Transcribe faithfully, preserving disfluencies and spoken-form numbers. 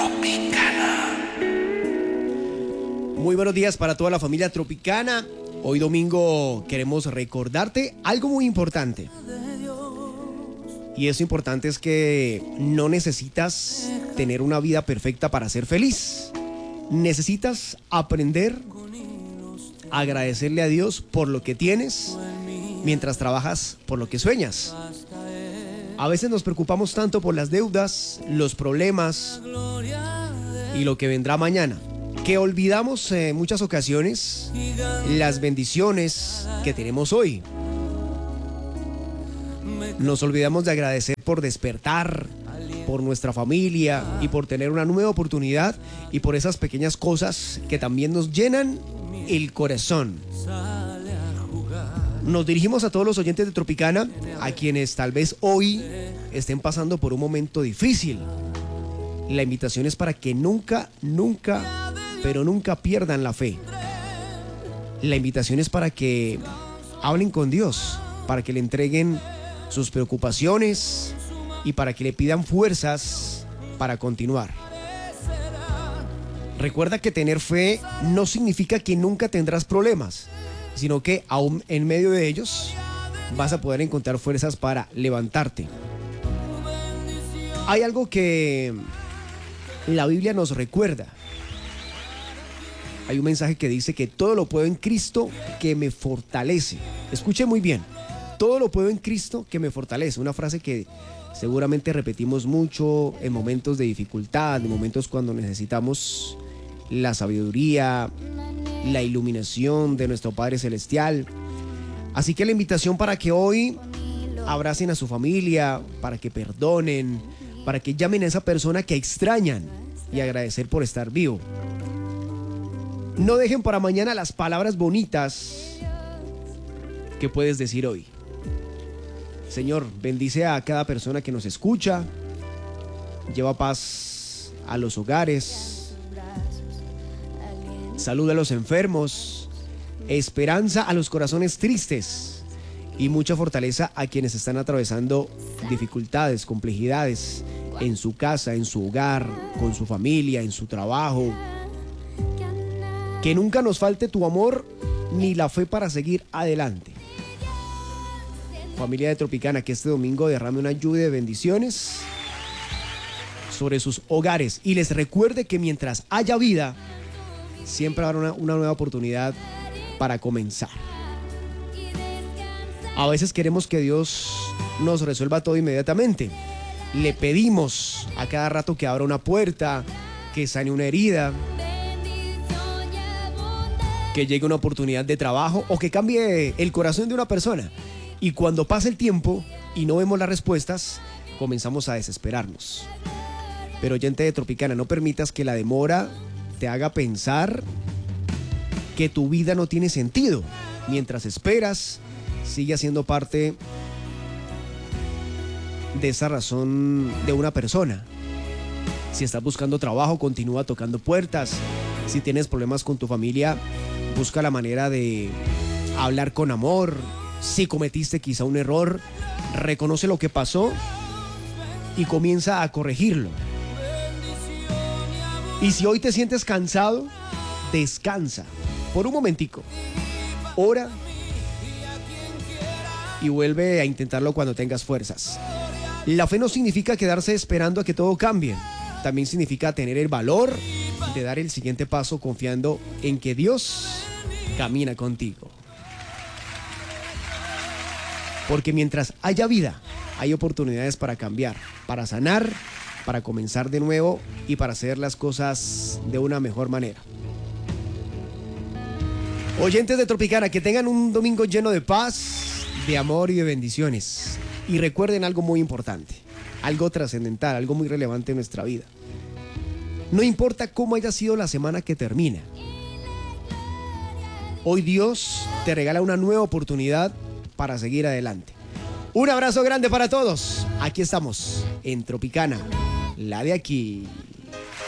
Tropicana. Muy buenos días para toda la familia Tropicana. Hoy domingo queremos recordarte algo muy importante. Y eso importante es que no necesitas tener una vida perfecta para ser feliz. Necesitas aprender a agradecerle a Dios por lo que tienes mientras trabajas por lo que sueñas. A veces nos preocupamos tanto por las deudas, los problemas y lo que vendrá mañana, que olvidamos en muchas ocasiones las bendiciones que tenemos hoy. Nos olvidamos de agradecer por despertar, por nuestra familia y por tener una nueva oportunidad y por esas pequeñas cosas que también nos llenan el corazón. Nos dirigimos a todos los oyentes de Tropicana, a quienes tal vez hoy estén pasando por un momento difícil. La invitación es para que nunca, nunca, pero nunca pierdan la fe. La invitación es para que hablen con Dios, para que le entreguen sus preocupaciones y para que le pidan fuerzas para continuar. Recuerda que tener fe no significa que nunca tendrás problemas, sino que aún en medio de ellos vas a poder encontrar fuerzas para levantarte. Hay algo que la Biblia nos recuerda. Hay un mensaje que dice que todo lo puedo en Cristo que me fortalece. Escuche muy bien. Todo lo puedo en Cristo que me fortalece. Una frase que seguramente repetimos mucho en momentos de dificultad, en momentos cuando necesitamos la sabiduría, la iluminación de nuestro Padre Celestial. Así que la invitación para que hoy abracen a su familia, para que perdonen, para que llamen a esa persona que extrañan y agradecer por estar vivo. No dejen para mañana las palabras bonitas que puedes decir hoy. Señor, bendice a cada persona que nos escucha, lleva paz a los hogares, salud a los enfermos, esperanza a los corazones tristes y mucha fortaleza a quienes están atravesando dificultades, complejidades en su casa, en su hogar, con su familia, en su trabajo. Que nunca nos falte tu amor ni la fe para seguir adelante. Familia de Tropicana, que este domingo derrame una lluvia de bendiciones sobre sus hogares y les recuerde que mientras haya vida, siempre habrá una, una nueva oportunidad para comenzar. A veces queremos que Dios nos resuelva todo inmediatamente. Le pedimos a cada rato que abra una puerta, que sane una herida, que llegue una oportunidad de trabajo o que cambie el corazón de una persona. Y cuando pasa el tiempo y no vemos las respuestas, comenzamos a desesperarnos. Pero oyente de Tropicana, no permitas que la demora te haga pensar que tu vida no tiene sentido. Mientras esperas, sigue siendo parte de esa razón de una persona. Si estás buscando trabajo, continúa tocando puertas. Si tienes problemas con tu familia, busca la manera de hablar con amor. Si cometiste quizá un error, reconoce lo que pasó y comienza a corregirlo. Y si hoy te sientes cansado, descansa por un momentico. Ora y vuelve a intentarlo cuando tengas fuerzas. La fe no significa quedarse esperando a que todo cambie. También significa tener el valor de dar el siguiente paso confiando en que Dios camina contigo. Porque mientras haya vida, hay oportunidades para cambiar, para sanar, para comenzar de nuevo y para hacer las cosas de una mejor manera. Oyentes de Tropicana, que tengan un domingo lleno de paz, de amor y de bendiciones. Y recuerden algo muy importante, algo trascendental, algo muy relevante en nuestra vida. No importa cómo haya sido la semana que termina. Hoy Dios te regala una nueva oportunidad para seguir adelante. Un abrazo grande para todos. Aquí estamos en Tropicana, la de aquí.